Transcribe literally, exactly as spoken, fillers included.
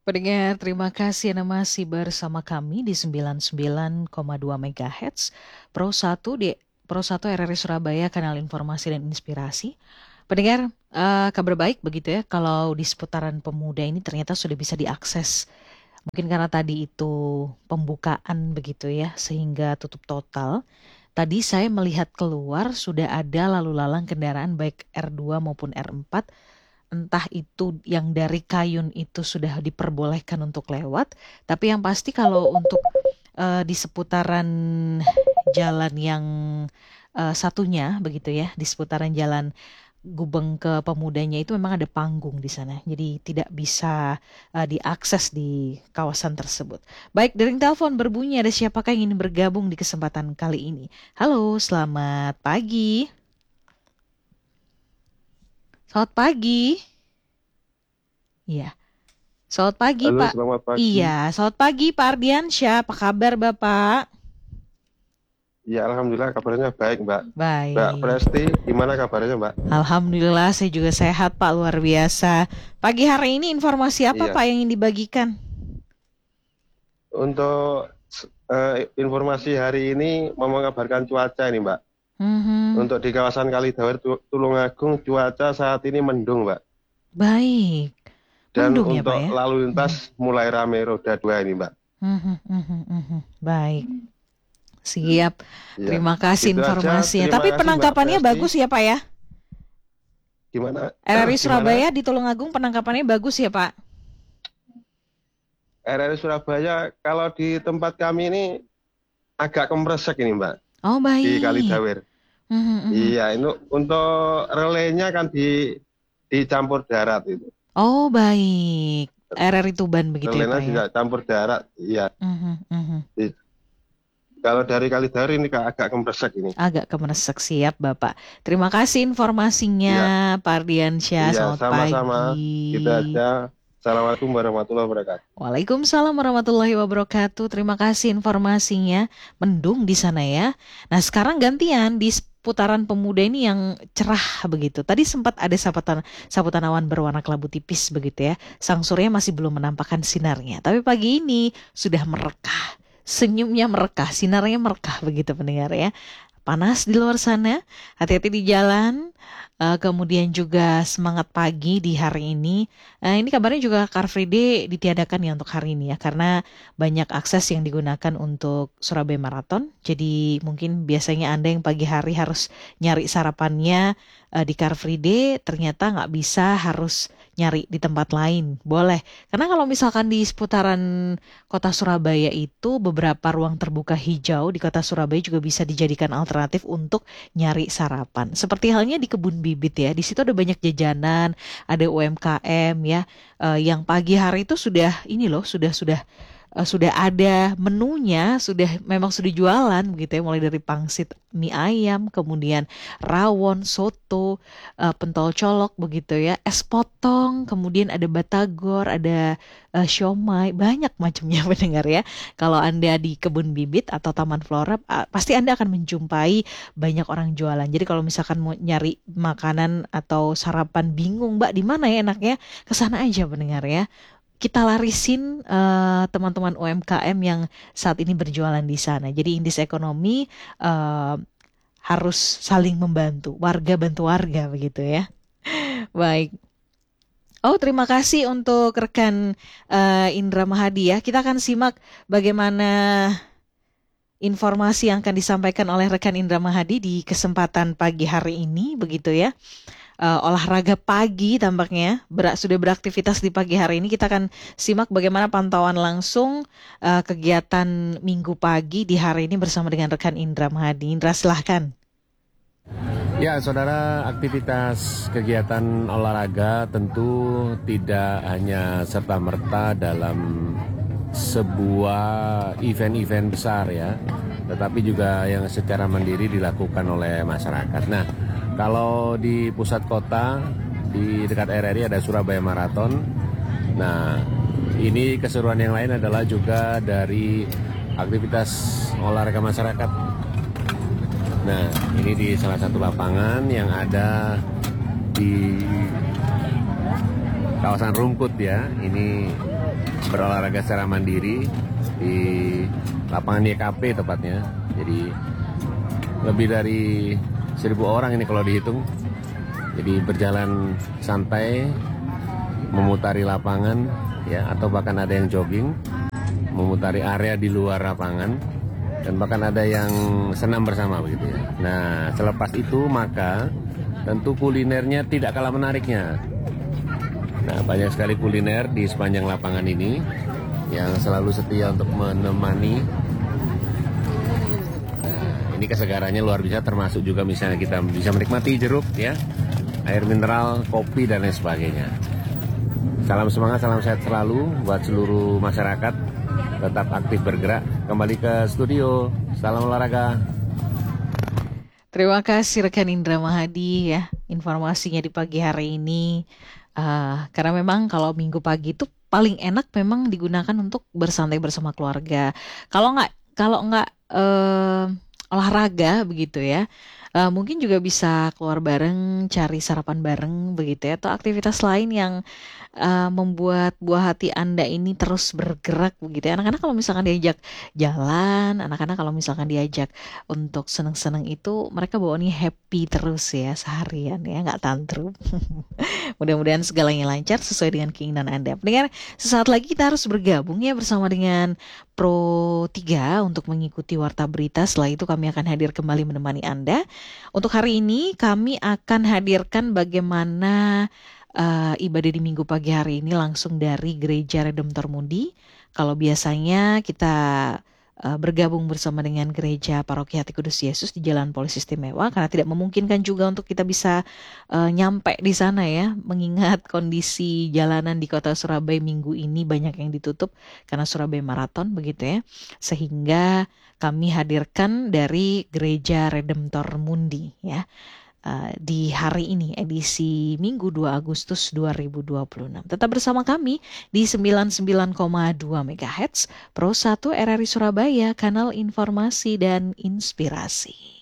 Pendengar, terima kasih Anda masih bersama kami di sembilan puluh sembilan koma dua megahertz Pro satu di Pro satu R R I Surabaya, kanal informasi dan inspirasi. Pendengar, eh, kabar baik begitu ya, kalau di seputaran pemuda ini ternyata sudah bisa diakses. Mungkin karena tadi itu pembukaan begitu ya, sehingga tutup total. Tadi saya melihat keluar sudah ada lalu lalang kendaraan baik R dua maupun R empat. Entah itu yang dari Kayun itu sudah diperbolehkan untuk lewat, tapi yang pasti kalau untuk eh, di seputaran jalan yang eh, satunya begitu ya, di seputaran jalan Gubeng ke Pemudanya itu memang ada panggung di sana, jadi tidak bisa eh, diakses di kawasan tersebut. Baik, dering telepon berbunyi, ada siapakah yang ingin bergabung di kesempatan kali ini? Halo, selamat pagi. Selamat pagi. Iya. Selamat pagi, Halo, Pak. selamat pagi. Iya, selamat pagi Pak Ardiansyah. Apa kabar, Bapak? Ya, Alhamdulillah kabarnya baik, Mbak. Mbak Baik. Presti, gimana kabarnya, Mbak? Alhamdulillah saya juga sehat, Pak. Luar biasa. Pagi hari ini informasi apa, Iya, Pak, yang ingin dibagikan? untuk eh, informasi hari ini mau mengabarkan cuaca ini, Mbak. Mhm. Untuk di kawasan Kalidawer, Tu- Tulungagung, cuaca saat ini mendung, Mbak. Baik. Dan Mendung ya, Pak untuk ya? lalu Mhm. lintas mulai rame roda dua ini, Mbak. Mhm, mhm, mhm. Baik. Siap. Iya, Terima kasih itu aja. informasinya. Terima Tapi kasih, Mbak penangkapannya Presti. bagus ya, Pak ya? Gimana? R R I Gimana? Surabaya di Tulungagung penangkapannya bagus ya, Pak? R R I Surabaya, kalau di tempat kami ini agak kompresek ini, Mbak. Oh, Di baik. Kalidawer. Mhm, mhm. Iya, itu untuk relaynya kan di dicampur darat itu. Oh, baik. R R I Tuban begitu ya, Relaynya Pak ya? tidak campur darat. Iya. Mhm, mhm. Di- kalau dari Kalidawer ini Kak, agak kompresek ini. Agak kemeresek, siap Bapak. Terima kasih Iya, informasinya Pak Ardiansyah. iya, Selamat sama-sama. Gitu pagi. aja. Assalamualaikum warahmatullahi wabarakatuh. Waalaikumsalam warahmatullahi wabarakatuh. Terima kasih informasinya. Mendung di sana ya. Nah, sekarang gantian di seputaran pemuda ini yang cerah begitu. Tadi sempat ada saputan saputan awan berwarna kelabu tipis begitu ya. Sang surya masih belum menampakkan sinarnya. Tapi pagi ini sudah merekah. Senyumnya merekah, sinarnya merekah begitu pendengar ya. Panas di luar sana, hati-hati di jalan. Eh, kemudian juga semangat pagi di hari ini. Eh, ini kabarnya juga Car Free Day ditiadakan ya untuk hari ini ya, karena banyak akses yang digunakan untuk Surabaya Marathon. Jadi mungkin biasanya Anda yang pagi hari harus nyari sarapannya eh, di Car Free Day, ternyata nggak bisa, harus nyari di tempat lain. Boleh, karena kalau misalkan di seputaran kota Surabaya itu beberapa ruang terbuka hijau di kota Surabaya juga bisa dijadikan alternatif untuk nyari sarapan. Seperti halnya di kebun bibit ya. Di situ ada banyak jajanan, ada U M K M ya, eh, yang pagi hari itu sudah ini loh, sudah sudah eh, sudah ada menunya, sudah memang sudah jualan begitu ya, mulai dari pangsit mie ayam, kemudian rawon, soto, eh, pentol colok begitu ya, es potong, kemudian ada batagor, ada eh, siomay, banyak macamnya pendengar ya. Kalau Anda di kebun bibit atau taman flora, ah, pasti Anda akan menjumpai banyak orang jualan. Jadi kalau misalkan mau nyari makanan atau sarapan bingung, Mbak, di mana ya enaknya? Ke sana aja pendengar ya. Kita larisin eh, teman-teman U M K M yang saat ini berjualan di sana. Jadi indeks ekonomi eh, harus saling membantu, warga bantu warga begitu ya. Baik. Oh, terima kasih untuk rekan eh, Indra Mahadi ya. Kita akan simak bagaimana informasi yang akan disampaikan oleh rekan Indra Mahadi di kesempatan pagi hari ini, begitu ya. Eh, olahraga pagi tampaknya ber- sudah beraktivitas di pagi hari ini. Kita akan simak bagaimana pantauan langsung eh, kegiatan minggu pagi di hari ini bersama dengan rekan Indra Mahadi. Indra, silahkan. Ya, saudara, aktivitas kegiatan olahraga tentu tidak hanya serta-merta dalam sebuah event-event besar ya, tetapi juga yang secara mandiri dilakukan oleh masyarakat. Nah, kalau di pusat kota, di dekat R R I ada Surabaya Marathon. Nah, ini keseruan yang lain adalah juga dari aktivitas olahraga masyarakat. Nah, ini di salah satu lapangan yang ada di kawasan Rungkut ya. Ini berolahraga secara mandiri di lapangan Y K P tepatnya. Jadi lebih dari seribu orang ini kalau dihitung. Jadi berjalan santai, memutari lapangan, ya, atau bahkan ada yang jogging, memutari area di luar lapangan, dan bahkan ada yang senam bersama begitu ya. Nah, selepas itu maka tentu kulinernya tidak kalah menariknya. Nah, banyak sekali kuliner di sepanjang lapangan ini yang selalu setia untuk menemani. Nah, ini kesegarannya luar biasa, termasuk juga misalnya kita bisa menikmati jeruk ya, air mineral, kopi, dan lain sebagainya. Salam semangat, salam sehat selalu buat seluruh masyarakat. Tetap aktif bergerak. Kembali ke studio. Salam olahraga. Terima kasih rekan Indra Mahadi ya, informasinya di pagi hari ini. Uh, karena memang kalau minggu pagi itu paling enak memang digunakan untuk bersantai bersama keluarga. Kalau nggak kalau nggak uh, olahraga begitu ya, uh, mungkin juga bisa keluar bareng, cari sarapan bareng begitu ya, atau aktivitas lain yang uh, membuat buah hati Anda ini terus bergerak begitu ya. Anak-anak kalau misalkan diajak jalan, anak-anak kalau misalkan diajak untuk seneng-seneng itu, mereka bawaannya happy terus ya seharian ya, nggak tantrum. Mudah-mudahan segalanya lancar sesuai dengan keinginan Anda. Pendengar, sesaat lagi kita harus bergabung ya bersama dengan Pro tiga untuk mengikuti Warta Berita. Setelah itu kami akan hadir kembali menemani Anda. Untuk hari ini kami akan hadirkan bagaimana uh, ibadah di minggu pagi hari ini langsung dari Gereja Redemptor Mundi. Kalau biasanya kita uh, bergabung bersama dengan Gereja Paroki Hati Kudus Yesus di Jalan Polis Istimewa, karena tidak memungkinkan juga untuk kita bisa uh, nyampe di sana ya, mengingat kondisi jalanan di kota Surabaya minggu ini banyak yang ditutup karena Surabaya Marathon begitu ya, sehingga kami hadirkan dari Gereja Redemptor Mundi ya. Uh, di hari ini edisi Minggu dua Agustus dua ribu dua puluh enam. Tetap bersama kami di sembilan puluh sembilan koma dua megahertz Pro satu R R I Surabaya, kanal informasi dan inspirasi.